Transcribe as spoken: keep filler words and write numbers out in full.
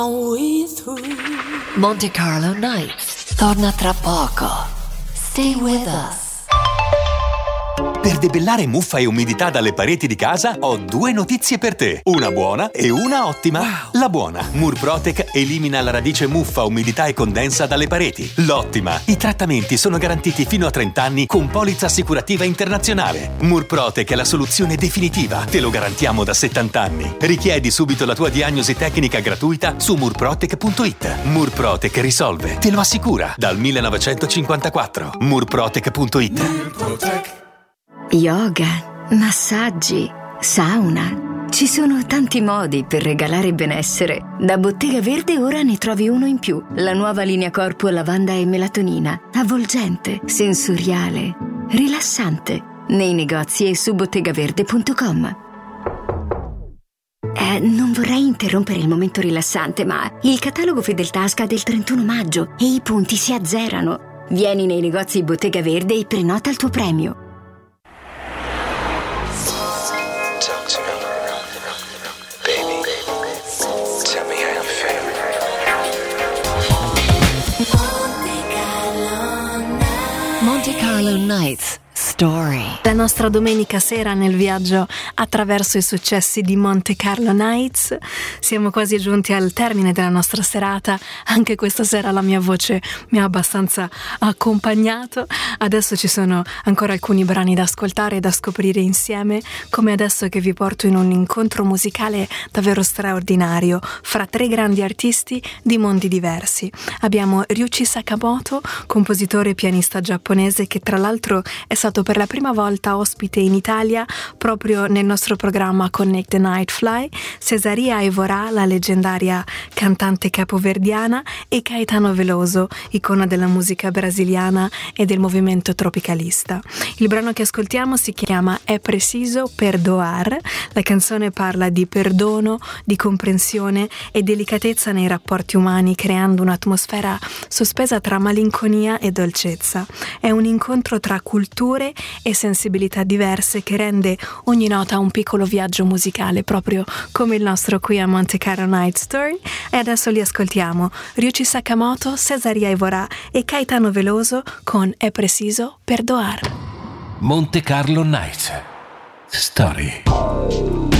Monte Carlo Nights torna tra poco. Stay with us. Per debellare muffa e umidità dalle pareti di casa ho due notizie per te, una buona e una ottima. Wow. La buona: Murprotec elimina la radice muffa, umidità e condensa dalle pareti. L'ottima: i trattamenti sono garantiti fino a trenta anni con polizza assicurativa internazionale. Murprotec è la soluzione definitiva, te lo garantiamo da settanta anni. Richiedi subito la tua diagnosi tecnica gratuita su murprotec punto it. Murprotec risolve, te lo assicura, dal millenovecentocinquantaquattro. murprotec punto it. Murprotec. Yoga, massaggi, sauna. Ci sono tanti modi per regalare benessere. Da Bottega Verde ora ne trovi uno in più. La nuova linea corpo lavanda e melatonina. Avvolgente, sensoriale, rilassante. Nei negozi e su bottegaverde punto com. Eh, non vorrei interrompere il momento rilassante, ma il catalogo Fedeltà scade il trentuno maggio e i punti si azzerano. Vieni nei negozi Bottega Verde e prenota il tuo premio. Monte Carlo Nights Story. La nostra domenica sera nel viaggio attraverso i successi di Monte Carlo Nights. Siamo quasi giunti al termine della nostra serata. Anche questa sera la mia voce mi ha abbastanza accompagnato. Adesso ci sono ancora alcuni brani da ascoltare e da scoprire insieme, come adesso che vi porto in un incontro musicale davvero straordinario fra tre grandi artisti di mondi diversi. Abbiamo Ryuichi Sakamoto, compositore e pianista giapponese, che tra l'altro è stato per la prima volta ospite in Italia proprio nel nostro programma Connect the Night Fly, Cesaria Evora, la leggendaria cantante capoverdiana, e Caetano Veloso, icona della musica brasiliana e del movimento tropicalista. Il brano che ascoltiamo si chiama É Preciso Perdoar. La canzone parla di perdono, di comprensione e delicatezza nei rapporti umani, creando un'atmosfera sospesa tra malinconia e dolcezza. È un incontro tra culture e sensibilità diverse che rende ogni nota un piccolo viaggio musicale, proprio come il nostro qui a Monte Carlo Night Story. E adesso li ascoltiamo: Ryuichi Sakamoto, Cesaria Evora e Caetano Veloso con É Preciso Perdoar. Monte Carlo Night Story.